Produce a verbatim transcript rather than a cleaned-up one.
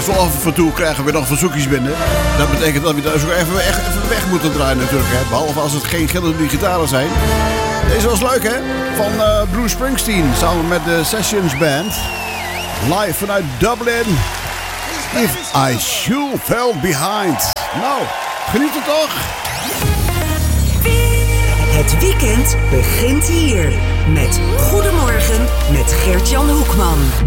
zo af en toe krijgen we nog verzoekjes binnen. Dat betekent dat we daar zo even, echt even weg moeten draaien natuurlijk. Hè. Behalve als het geen gillende gitaren zijn. Deze was leuk hè. Van uh, Bruce Springsteen samen met de Sessions Band. Live vanuit Dublin. If I Should Fell Behind. Nou, geniet er toch. Het weekend begint hier met Goedemorgen met Gert-Jan Hoekman.